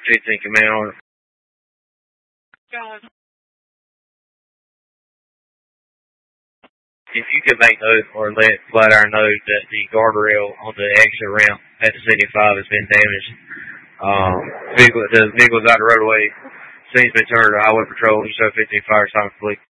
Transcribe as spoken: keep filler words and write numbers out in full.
fifteen command on it. If you could make note or let Flatiron know that the guardrail on the exit ramp at the seventy-five has been damaged. Um, vehicle, the vehicle is out of the roadway. Scene's been turned to highway patrol. Show fifteen fire, time complete.